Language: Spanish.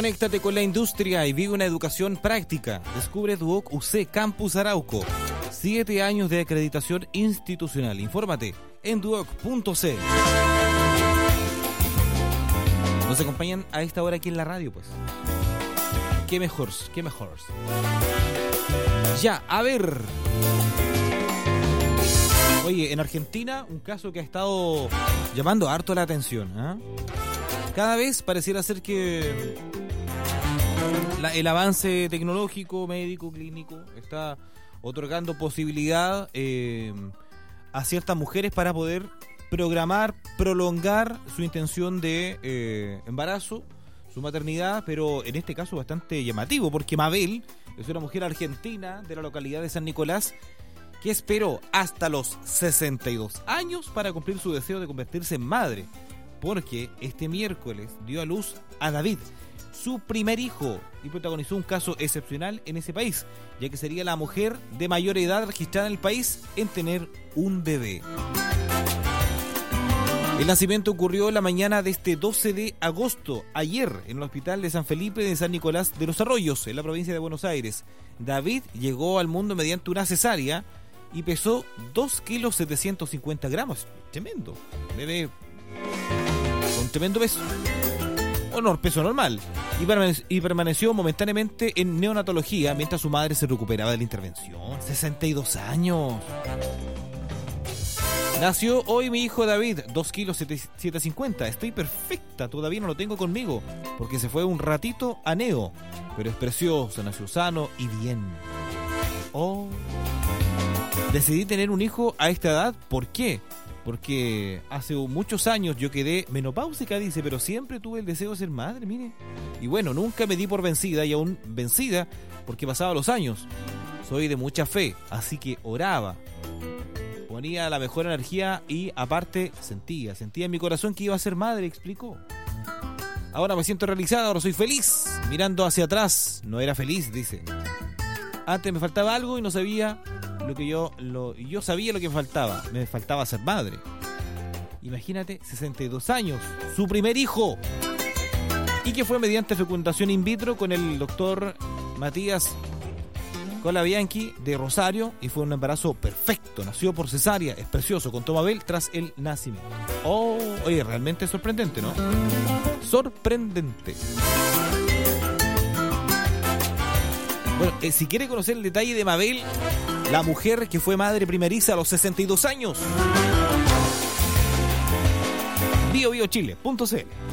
Conéctate con la industria y vive una educación práctica. Descubre Duoc UC Campus Arauco. 7 años de acreditación institucional. Infórmate en duoc.cl. Nos acompañan a esta hora aquí en la radio, pues. Qué mejor, qué mejor. Ya, a ver. Oye, en Argentina, un caso que ha estado llamando harto la atención, ¿eh? Cada vez pareciera ser que el avance tecnológico, médico, clínico, está otorgando posibilidad a ciertas mujeres para poder programar, prolongar su intención de embarazo, su maternidad, pero en este caso bastante llamativo, porque Mabel es una mujer argentina de la localidad de San Nicolás que esperó hasta los 62 años para cumplir su deseo de convertirse en madre, porque este miércoles dio a luz a David, su primer hijo, y protagonizó un caso excepcional en ese país, ya que sería la mujer de mayor edad registrada en el país en tener un bebé. El nacimiento ocurrió la mañana de este 12 de agosto, ayer, en el hospital de San Felipe de San Nicolás de los Arroyos, en la provincia de Buenos Aires. David llegó al mundo mediante una cesárea y pesó 2 kilos 750 gramos. Tremendo. Bebé con tremendo peso. Bueno, peso normal. Y permaneció momentáneamente en neonatología mientras su madre se recuperaba de la intervención. 62 años. Nació hoy mi hijo David, 2 kilos 750. Estoy perfecta, todavía no lo tengo conmigo, porque se fue un ratito a neo. Pero es precioso, nació sano y bien. Oh. Decidí tener un hijo a esta edad, ¿por qué? Porque hace muchos años yo quedé menopáusica, dice, pero siempre tuve el deseo de ser madre, mire. Y bueno, nunca me di por vencida, y aún vencida, porque pasaba los años. Soy de mucha fe, así que oraba. Ponía la mejor energía y aparte sentía en mi corazón que iba a ser madre, explicó. Ahora me siento realizada, ahora soy feliz. Mirando hacia atrás, no era feliz, dice. Antes me faltaba algo y no sabía lo que yo sabía lo que me faltaba ser madre. Imagínate, 62 años, su primer hijo, y que fue mediante fecundación in vitro con el doctor Matías Colabianchi de Rosario, y fue un embarazo perfecto, nació por cesárea, es precioso, contó Mabel tras el nacimiento. Oh, oye, realmente sorprendente, ¿no? Sorprendente. Bueno, si quiere conocer el detalle de Mabel, la mujer que fue madre primeriza a los 62 años, biobiochile.cl.